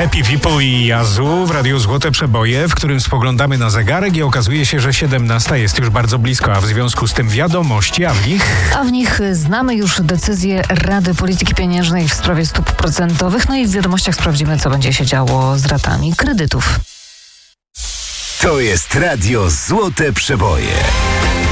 Happy Vipu i Yazu w Radiu Złote Przeboje, w którym spoglądamy na zegarek i okazuje się, że 17 jest już bardzo blisko, a w związku z tym wiadomości, A w nich znamy już decyzję Rady Polityki Pieniężnej w sprawie stóp procentowych, no i w wiadomościach sprawdzimy, co będzie się działo z ratami kredytów. To jest Radio Złote Przeboje.